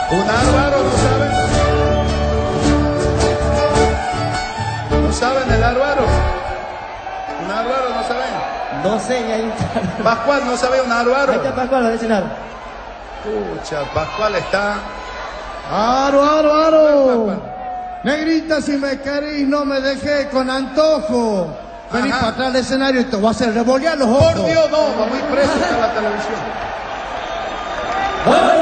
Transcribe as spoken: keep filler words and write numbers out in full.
¿Un árbaro no saben? ¿No saben el árbaro? ¿Un árbaro no saben? No sé, y ahí está. Pascual, ¿no sabe un árbaro? Ahí está Pascual, a ver si nada. Pucha, Pascual está... ¡Aro, aro, aro! Pascual. Negrita, si me querís, no me dejé con antojo. Vení Ajá. para atrás del escenario y te voy a hacer revolear los ojos. Por Dios, no, va muy preso está la televisión.